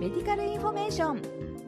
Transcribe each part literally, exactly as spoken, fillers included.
メディカルインフォメーション。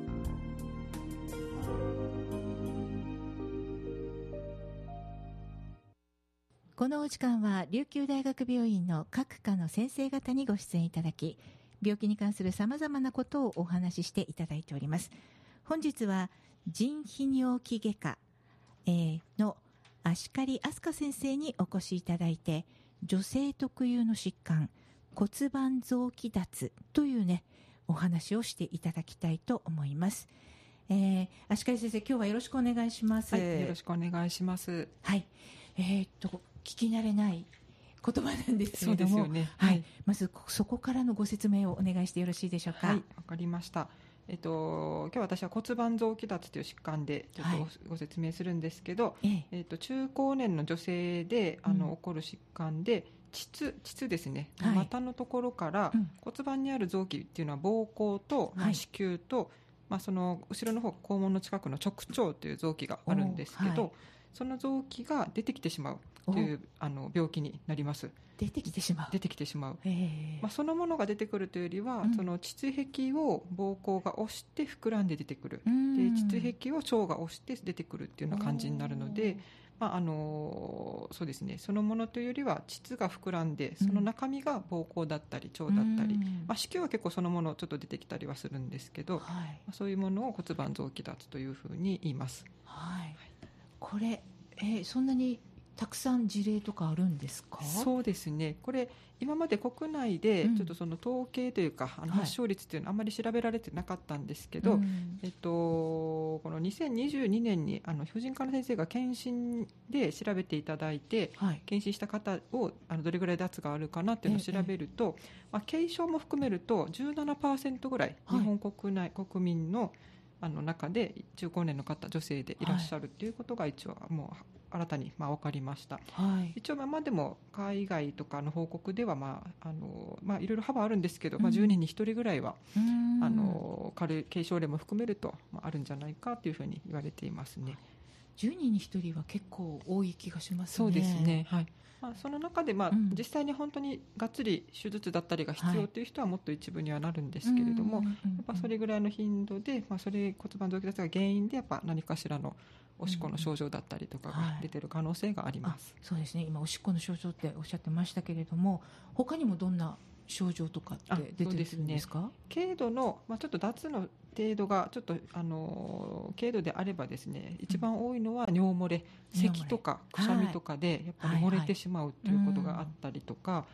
このお時間は琉球大学病院の各科の先生方にご出演いただき、病気に関するさまざまなことをお話ししていただいております。本日は腎泌尿器外科、えー、の芦刈飛鳥先生にお越しいただいて、女性特有の疾患骨盤臓器脱というねお話をしていただきたいと思います。えー、芦刈先生、今日はよろしくお願いします。 はい、よろしくお願いします。 はい、えー、っと聞き慣れない言葉なんですけれども、 そうですよね。 はい、まずそこからのご説明をお願いしてよろしいでしょうか。 はい、わかりました。えっと、今日私は骨盤臓器脱という疾患でちょっと ご,、はい、ご説明するんですけど、えええっと、中高年の女性であの、うん、起こる疾患で膣、膣ですね、はい、股のところから骨盤にある臓器っていうのは膀胱と、まあ、子宮と、はい、まあ、その後ろの方肛門の近くの直腸という臓器があるんですけど、はい、その臓器が出てきてしまうというあの病気になります。 出てきてしまう出てきてしまう、まあ、そのものが出てくるというよりは、うん、その膣壁を膀胱が押して膨らんで出てくる、で膣壁を腸が押して出てくるっていうような感じになるので、まああのそうですね、そのものというよりは膣が膨らんでその中身が膀胱だったり腸だったり、うん、まあ、子宮は結構そのものちょっと出てきたりはするんですけど、はい、まあ、そういうものを骨盤臓器脱というふうに言います。 はいはい、これ、えー、そんなにたくさん事例とかあるんですか？ そうですね、これ今まで国内でちょっとその統計というか、うん、あの発症率というのはあんまり調べられてなかったんですけど、はい、えっと、このにせんにじゅうにねんにあの婦人科の先生が検診で調べていただいて、はい、検診した方をあのどれぐらい脱があるかなっていうのを調べると、ええ、まあ、軽症も含めると じゅうななパーセント ぐらい、はい、日本国内国民のあの中で中高年の方女性でいらっしゃるということが一応もう新たにまあ分かりました。はい、一応まあでも海外とかの報告ではまああのまあいろいろ幅あるんですけど、うん、まあ、じゅうにんにひとりぐらいはあの軽い軽症例も含めるとまああるんじゃないかというふうに言われていますね。 じゅうにんにひとりは結構多い気がしますね。 そうですね、はい、まあ、その中で、まあうん、実際に本当にがっつり手術だったりが必要という人はもっと一部にはなるんですけれども、はい、やっぱそれぐらいの頻度で、まあ、それ骨盤臓器脱が原因でやっぱ何かしらのおしっこの症状だったりとかが出てる可能性があります。 はい、そうですね、今おしっこの症状っておっしゃってましたけれども、他にもどんな症状とかって出てくるんですか？ そうですね、軽度の、まあ、ちょっと脱の程度がちょっとあの軽度であればですね、一番多いのは尿漏れ、うん、咳とかくしゃみとかでやっぱり漏れてしまうということがあったりとか、はいはい、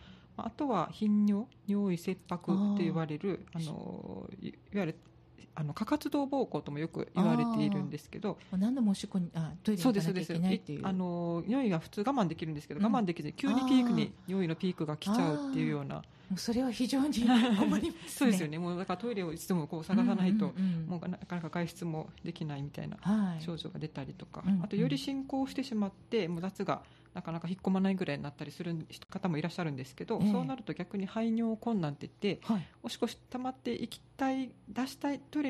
あとは頻尿、尿意切迫と言われるあのいわゆるあの過活動膀胱ともよく言われているんですけど、 何度もおしっこにあトイレに行かなきゃいけないっていう、 あの尿意が普通我慢できるんですけど、うん、我慢できずに急にピークに尿意のピークが来ちゃうっていうような、 もうそれは非常に困りますね。 そうですよね、もうだからトイレをいつでもこう探さないと、うんうんうん、もうなかなか外出もできないみたいな症状が出たりとか、はい、あとより進行してしまってもう脱がなかなか引っ込まないぐらいになったりする方もいらっしゃるんですけど、えー、そうなると逆に排尿困難っていって、はい、おしっこ溜まっていきたい出したいトイレ